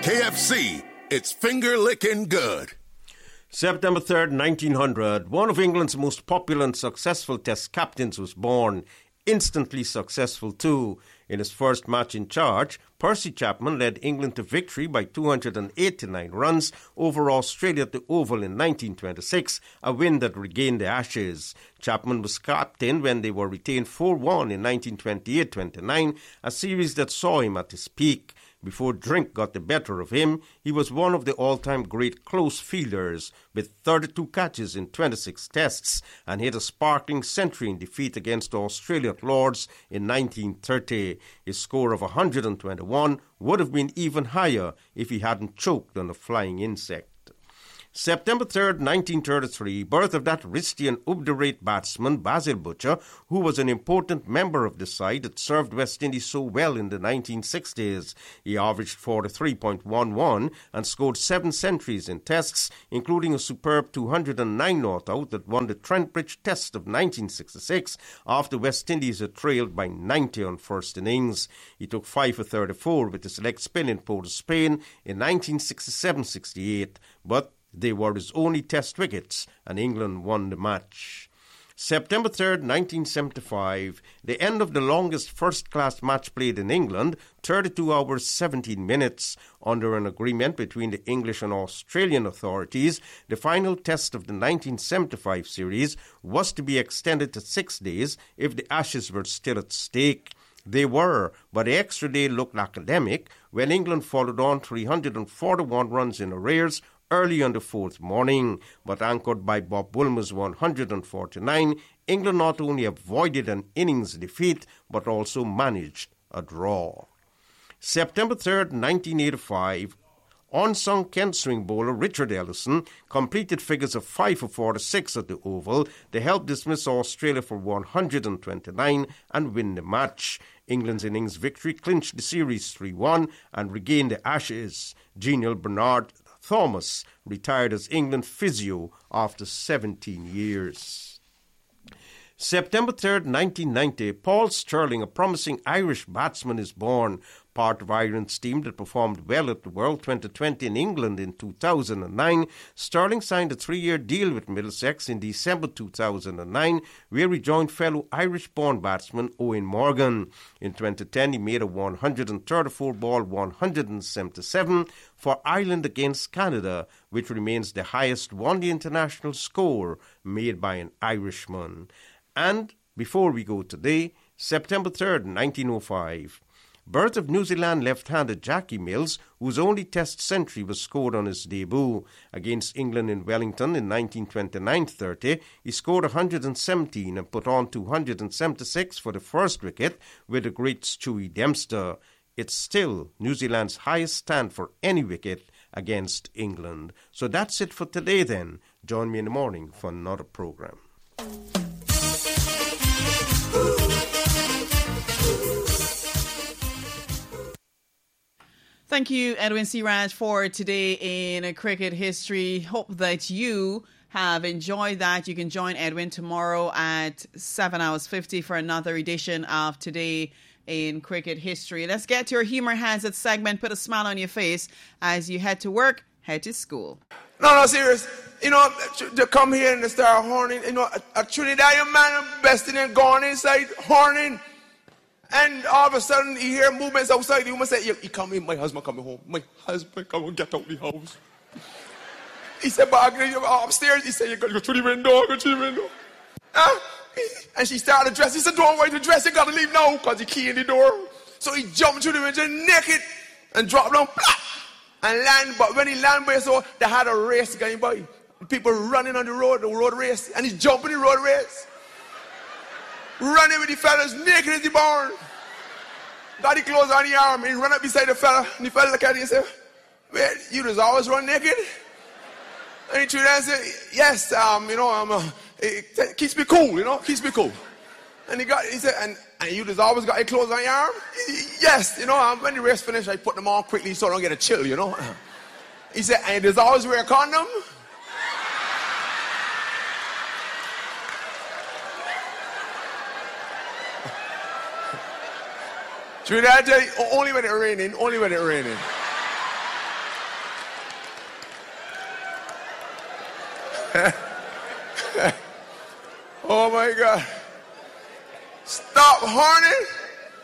KFC, it's finger-licking good. September 3rd, 1900, one of England's most popular and successful Test captains was born. Instantly successful too. In his first match in charge, Percy Chapman led England to victory by 289 runs over Australia at the Oval in 1926, a win that regained the Ashes. Chapman was captain when they were retained 4-1 in 1928-29, a series that saw him at his peak. Before drink got the better of him, he was one of the all-time great close fielders with 32 catches in 26 tests and hit a sparkling century in defeat against Australia at Lord's in 1930. His score of 121 would have been even higher if he hadn't choked on a flying insect. September 3rd, 1933, birth of that wristy and up-the-rate batsman Basil Butcher, who was an important member of the side that served West Indies so well in the 1960s. He averaged 43.11 and scored 7 centuries in tests, including a superb 209 not out that won the Trent Bridge Test of 1966 after West Indies had trailed by 90 on first innings. He took 5 for 34 with his leg spin in Port of Spain in 1967-68, but they were his only test wickets, and England won the match. September 3rd, 1975, the end of the longest first-class match played in England, 32 hours 17 minutes. Under an agreement between the English and Australian authorities, the final test of the 1975 series was to be extended to 6 days if the Ashes were still at stake. They were, but the extra day looked academic when England followed on 341 runs in arrears early on the fourth morning, but anchored by Bob Woolmer's 149, England not only avoided an innings defeat, but also managed a draw. September 3rd, 1985, on-sung Kent swing bowler Richard Ellison completed figures of 5 for 46 at the Oval to help dismiss Australia for 129 and win the match. England's innings victory clinched the series 3-1 and regained the Ashes. Genial Bernard Thomas retired as England physio after 17 years. September 3rd, 1990, Paul Stirling, a promising Irish batsman, is born. Part of Ireland's team that performed well at the World 2020 in England in 2009, Stirling signed a 3-year deal with Middlesex in December 2009, where he joined fellow Irish-born batsman Owen Morgan. In 2010, he made a 134-ball 177 for Ireland against Canada, which remains the highest one-day international score made by an Irishman. And before we go today, September 3rd, 1905, birth of New Zealand left-handed Jackie Mills, whose only Test century was scored on his debut. Against England in Wellington in 1929-30, he scored 117 and put on 276 for the first wicket with the great Stewie Dempster. It's still New Zealand's highest stand for any wicket against England. So that's it for today then. Join me in the morning for another program. Thank you, Edwin C. Raj, for today in Cricket History. Hope that you have enjoyed that. You can join Edwin tomorrow at 7 hours 50 for another edition of Today in Cricket History. Let's get to your Humour Hazard segment. Put a smile on your face as you head to work, head to school. No, serious. You know, to come here and start horning, you know, a Trinidadian man best in going inside horning. And all of a sudden, you hear movements outside. You must say, "You come in, my husband coming home. My husband come and get out of the house." He said, "But upstairs." He said, "You go to the window, go to the window." And she started to dress. He said, "Don't wait to dress. You got to leave now," because the key in the door. So he jumped through the window naked and dropped down and land. But when he landed, so they had a race going by. People running on the road race. And he's jumping the road race. Running with the fellas naked in the barn. Got the clothes on the arm. He run up beside the fella. And the fella look at him and say, "Well, you just always run naked?" And he turned and said, "Yes, it keeps me cool, keeps me cool." And he said, and you just always got your clothes on your arm?" "Yes, when the race finished, I put them on quickly so I don't get a chill, He said, "And you just always wear a condom?" Should I tell you, only when it's raining, only when it's raining. Oh my God. Stop horning.